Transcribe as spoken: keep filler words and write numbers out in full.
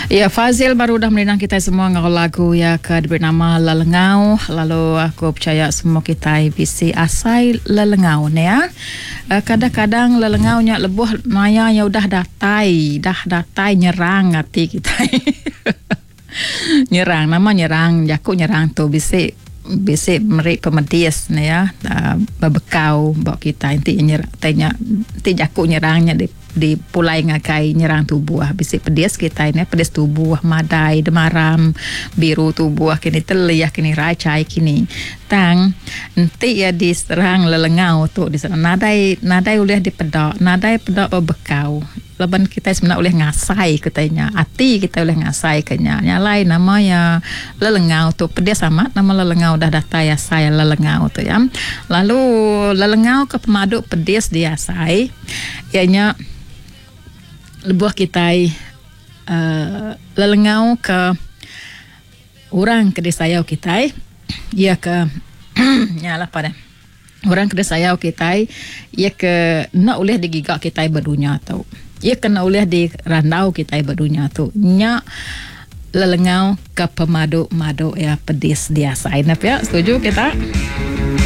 Ya, Fazil baru dah menenang kita semua dengan lagu ya ke bernama Lelengau. Lalu aku percaya semua kita bisa asai lelengau ni ya. Uh, kadang-kadang lelengaunya lebuh maya yang udah datai, dah datai nyerang hati kita. Nyerang, nama nyerang, jaku nyerang tu bisa bisa merik pemedis ni ya. Uh, berbekau bawa kita inti nyerang, tanya, inti jaku nyerangnya di di pulai ngakai nyerang tubuh bisa pedes kita ini pedes tubuh madai demaram biru tubuh kini teliyah kini racai kini tang nanti ya diserang lelengau tu diserang nadai nadai boleh dipedok nadai pedok berbekau leban kita sebenarnya boleh ngasai katanya hati kita boleh ngasai kenya nyalai nama ya lelengau tu pedes amat nama lelengau dah data ya saya lelengau tu ya lalu lelengau ke pemaduk pedes dia sai ianya lebuh kita uh, lelengau ke orang ke desayau kita ia ke nyala pada orang ke desayau kita ia ke nak boleh digigak kita berdunia tu ia kena boleh di randau kita berdunia tu nya lelengau ke pemaduk-maduk ya pedis dia sai nap ya setuju kita.